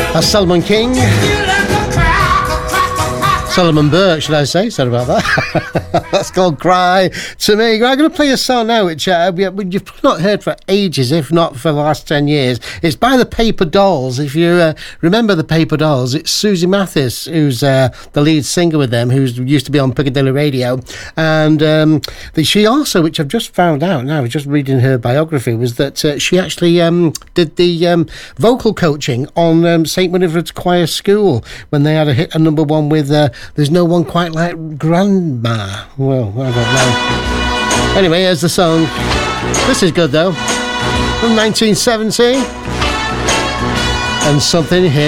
That's Solomon King. Solomon Burke, should I say? Sorry about that. That's called Cry to Me. I'm going to play a song now which you've not heard for ages, if not for the last 10 years. It's by the Paper Dolls. If you remember the Paper Dolls, it's Susie Mathis who's the lead singer with them, who used to be on Piccadilly Radio. And she also, which I've just found out now, I was just reading her biography, was that she actually did the vocal coaching on St. Winifred's Choir School when they had a hit, a number one with There's No One Quite Like Grandma. Well, I don't know. Anyway, here's the song. This is good, though. From 1970. And something here.